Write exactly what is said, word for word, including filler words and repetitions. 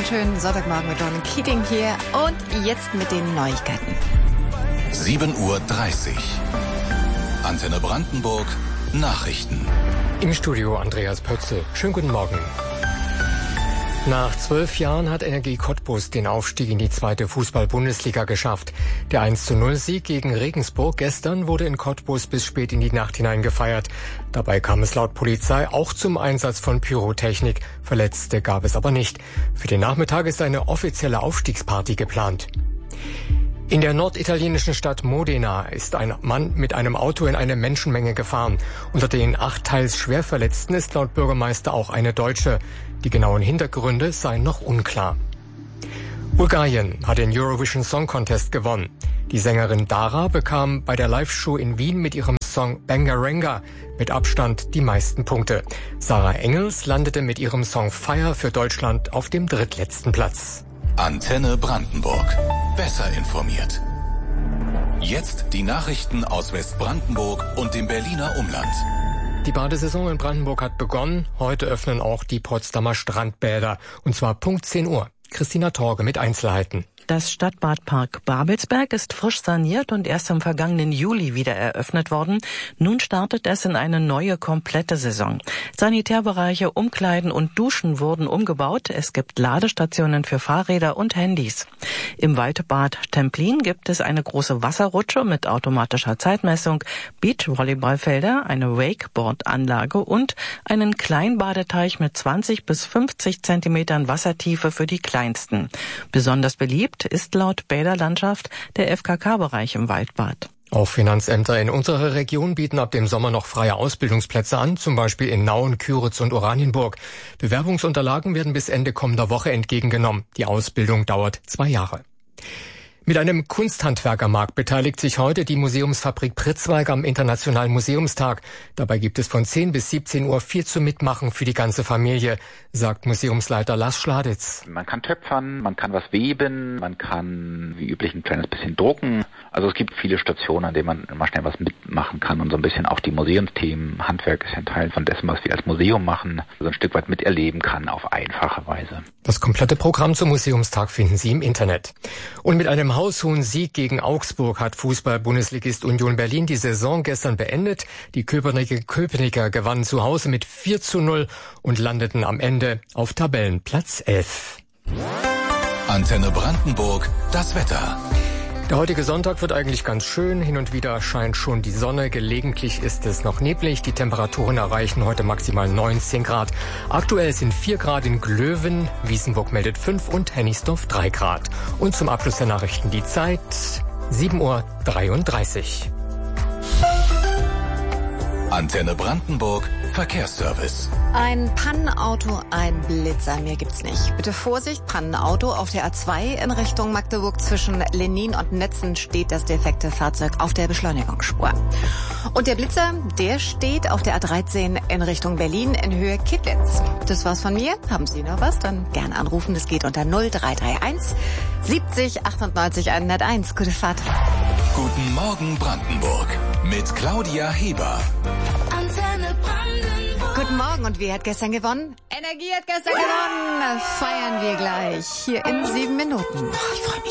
wunderschönen Sonntagmorgen mit Ronan Keating hier und jetzt mit den Neuigkeiten. sieben Uhr dreißig. Antenne Brandenburg, Nachrichten. Im Studio Andreas Pötzel. Schönen guten Morgen. Nach zwölf Jahren hat Energie Cottbus den Aufstieg in die zweite Fußball-Bundesliga geschafft. Der eins zu null Sieg gegen Regensburg gestern wurde in Cottbus bis spät in die Nacht hinein gefeiert. Dabei kam es laut Polizei auch zum Einsatz von Pyrotechnik. Verletzte gab es aber nicht. Für den Nachmittag ist eine offizielle Aufstiegsparty geplant. In der norditalienischen Stadt Modena ist ein Mann mit einem Auto in eine Menschenmenge gefahren. Unter den acht teils schwer Verletzten ist laut Bürgermeister auch eine Deutsche. Die genauen Hintergründe seien noch unklar. Bulgarien hat den Eurovision Song Contest gewonnen. Die Sängerin Dara bekam bei der Live-Show in Wien mit ihrem Song Bangaranga mit Abstand die meisten Punkte. Sarah Engels landete mit ihrem Song Fire für Deutschland auf dem drittletzten Platz. Antenne Brandenburg. Besser informiert. Jetzt die Nachrichten aus Westbrandenburg und dem Berliner Umland. Die Badesaison in Brandenburg hat begonnen. Heute öffnen auch die Potsdamer Strandbäder. Und zwar Punkt zehn Uhr. Christina Torge mit Einzelheiten. Das Stadtbadpark Babelsberg ist frisch saniert und erst im vergangenen Juli wieder eröffnet worden. Nun startet es in eine neue, komplette Saison. Sanitärbereiche, Umkleiden und Duschen wurden umgebaut. Es gibt Ladestationen für Fahrräder und Handys. Im Waldbad Templin gibt es eine große Wasserrutsche mit automatischer Zeitmessung, Beachvolleyballfelder, eine Wakeboard-Anlage und einen Kleinbadeteich mit zwanzig bis fünfzig Zentimetern Wassertiefe für die Kleinsten. Besonders beliebt ist laut Bäderlandschaft der F K K-Bereich im Waldbad. Auch Finanzämter in unserer Region bieten ab dem Sommer noch freie Ausbildungsplätze an, zum Beispiel in Nauen, Küritz und Oranienburg. Bewerbungsunterlagen werden bis Ende kommender Woche entgegengenommen. Die Ausbildung dauert zwei Jahre. Mit einem Kunsthandwerkermarkt beteiligt sich heute die Museumsfabrik Pritzwalk am Internationalen Museumstag. Dabei gibt es von zehn bis siebzehn Uhr viel zu mitmachen für die ganze Familie, sagt Museumsleiter Lars Schladitz. Man kann töpfern, man kann was weben, man kann wie üblich ein kleines bisschen drucken. Also es gibt viele Stationen, an denen man mal schnell was mitmachen kann und so ein bisschen auch die Museumsthemen. Handwerk ist ein Teil von dessen, was wir als Museum machen, so ein Stück weit miterleben kann auf einfache Weise. Das komplette Programm zum Museumstag finden Sie im Internet. Und mit einem haushohen Sieg gegen Augsburg hat Fußball-Bundesligist Union Berlin die Saison gestern beendet. Die Köpenicker, Köpenicker gewannen zu Hause mit vier zu null und landeten am Ende auf Tabellenplatz elf. Antenne Brandenburg, das Wetter. Der heutige Sonntag wird eigentlich ganz schön. Hin und wieder scheint schon die Sonne. Gelegentlich ist es noch neblig. Die Temperaturen erreichen heute maximal neunzehn Grad. Aktuell sind vier Grad in Glöwen. Wiesenburg meldet fünf und Hennigsdorf drei Grad. Und zum Abschluss der Nachrichten die Zeit. sieben Uhr dreiunddreißig. Antenne Brandenburg, Verkehrsservice. Ein Pannenauto, ein Blitzer, mehr gibt's nicht. Bitte Vorsicht, Pannenauto auf der A zwei in Richtung Magdeburg zwischen Lenin und Netzen steht das defekte Fahrzeug auf der Beschleunigungsspur. Und der Blitzer, der steht auf der A dreizehn in Richtung Berlin in Höhe Kittlitz. Das war's von mir. Haben Sie noch was? Dann gerne anrufen. Das geht unter null drei drei eins siebzig achtundneunzig hunderteins. Gute Fahrt. Guten Morgen Brandenburg mit Claudia Heber. Antenne Brandenburg. Guten Morgen, und wer hat gestern gewonnen? Energie hat gestern gewonnen. Feiern wir gleich hier in sieben Minuten. Ich freue mich.